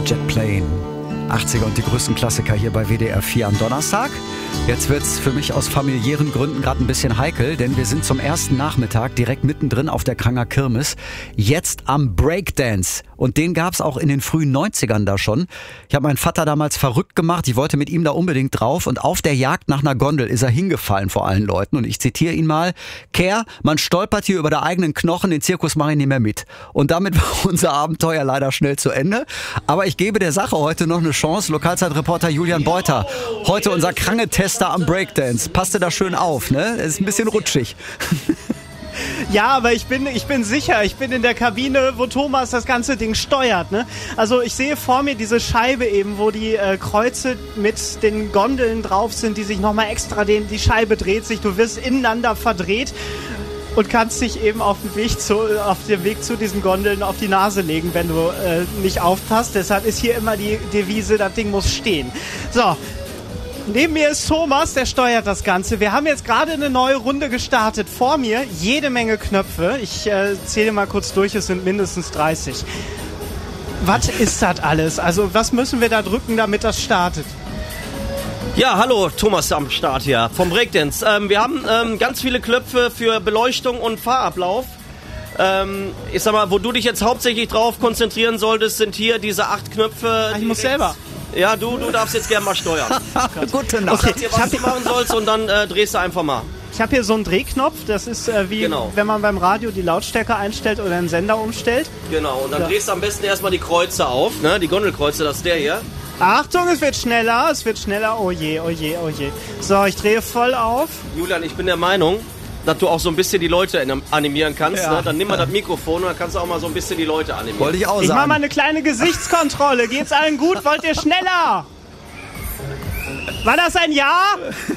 Jetplane. 80er und die größten Klassiker hier bei WDR 4 am Donnerstag. Jetzt wird's für mich aus familiären Gründen gerade ein bisschen heikel, denn wir sind zum ersten Nachmittag direkt mittendrin auf der Kranger Kirmes. Jetzt am Breakdance. Und den gab's auch in den frühen 90ern da schon. Ich habe meinen Vater damals verrückt gemacht. Ich wollte mit ihm da unbedingt drauf. Und auf der Jagd nach einer Gondel ist er hingefallen vor allen Leuten. Und ich zitiere ihn mal. Kerr, man stolpert hier über der eigenen Knochen. Den Zirkus mache ich nicht mehr mit. Und damit war unser Abenteuer leider schnell zu Ende. Aber ich gebe der Sache heute noch eine Chance. Lokalzeitreporter Julian Beuter. Heute unser Krange-Tester am Breakdance. Passte da schön auf, ne? Es ist ein bisschen rutschig. Ja, aber ich bin sicher, ich bin in der Kabine, wo Thomas das ganze Ding steuert, ne? Also ich sehe vor mir diese Scheibe eben, wo die Kreuze mit den Gondeln drauf sind, die sich nochmal extra dehnen. Die Scheibe dreht sich, du wirst ineinander verdreht und kannst dich eben auf dem Weg zu diesen Gondeln auf die Nase legen, wenn du nicht aufpasst. Deshalb ist hier immer die Devise, das Ding muss stehen. So. Neben mir ist Thomas, der steuert das Ganze. Wir haben jetzt gerade eine neue Runde gestartet. Vor mir jede Menge Knöpfe. Ich zähle mal kurz durch, es sind mindestens 30. Was ist das alles? Also was müssen wir da drücken, damit das startet? Ja, hallo, Thomas am Start hier vom Breakdance. Wir haben ganz viele Knöpfe für Beleuchtung und Fahrablauf. Ich sag mal, wo du dich jetzt hauptsächlich drauf konzentrieren solltest, sind hier diese 8 Knöpfe. Ich muss selber. Ja, du darfst jetzt gerne mal steuern. Gute Nacht. Okay, ich sag dir, was du machen sollst und dann drehst du einfach mal. Ich habe hier so einen Drehknopf, das ist wie wenn man beim Radio die Lautstärke einstellt oder einen Sender umstellt. Genau, und dann drehst du am besten erstmal die Kreuze auf, ne? Die Gondelkreuze, das ist der hier. Achtung, es wird schneller, oh je, oh je, oh je. So, ich drehe voll auf. Julian, ich bin der Meinung, dass du auch so ein bisschen die Leute animieren kannst. Ja. Ne? Dann nimm mal das Mikrofon und dann kannst du auch mal so ein bisschen die Leute animieren. Wollte ich auch sagen. Ich mach mal eine kleine Gesichtskontrolle. Geht's allen gut? Wollt ihr schneller? War das ein Ja?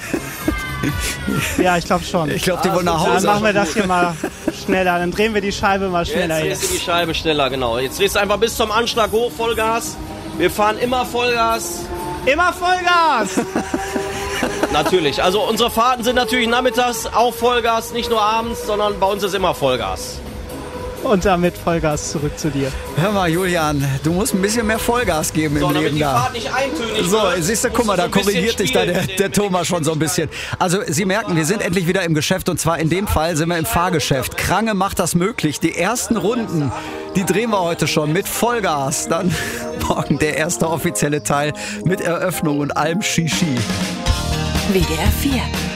Ja, ich glaube schon. Ich glaube, die wollen nach Hause. Dann machen wir das hier mal schneller. Dann drehen wir die Scheibe mal schneller. Jetzt drehst du die Scheibe schneller, genau. Jetzt drehst du einfach bis zum Anschlag hoch, Vollgas. Wir fahren immer Vollgas. Immer Vollgas! Natürlich. Also unsere Fahrten sind natürlich nachmittags auch Vollgas, nicht nur abends, sondern bei uns ist immer Vollgas. Und damit Vollgas zurück zu dir. Hör mal, Julian, du musst ein bisschen mehr Vollgas geben im damit Leben die da. Fahrt nicht eintönig So, wird, siehst du, guck mal, da korrigiert dich da der Thomas schon so ein bisschen. Also, Sie merken, wir sind endlich wieder im Geschäft und zwar in dem Fall sind wir im Fahrgeschäft. Krange macht das möglich. Die ersten Runden, die drehen wir heute schon mit Vollgas. Dann morgen der erste offizielle Teil mit Eröffnung und allem Shishi. WDR 4